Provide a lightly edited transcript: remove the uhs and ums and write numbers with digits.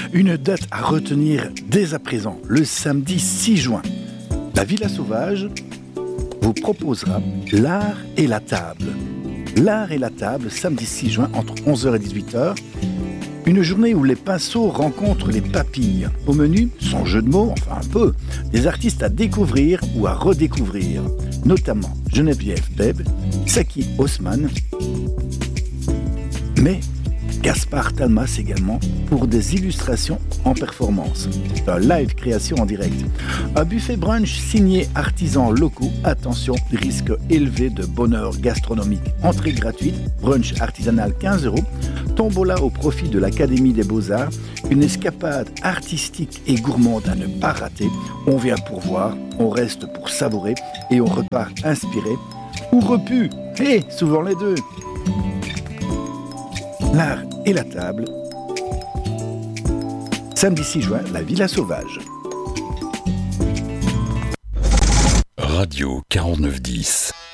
Une date à retenir dès à présent, le samedi 6 juin. La Villa Sauvage vous proposera l'art et la table. L'art et la table, samedi 6 juin, entre 11h et 18h. Une journée où les pinceaux rencontrent les papilles. Au menu, sans jeu de mots, enfin un peu, des artistes à découvrir ou à redécouvrir. Notamment Geneviève Beb, Saki Haussmann, mais Gaspard Talmas également pour des illustrations en performance. C'est un live création en direct. Un buffet brunch signé artisans locaux. Attention, risque élevé de bonheur gastronomique. Entrée gratuite, brunch artisanal 15 €. Tombola au profit de l'Académie des Beaux-Arts. Une escapade artistique et gourmande à ne pas rater. On vient pour voir, on reste pour savourer et on repart inspiré ou repu. Et souvent les deux. L'art et la table. Samedi 6 juin, la Villa Sauvage. Radio 4910.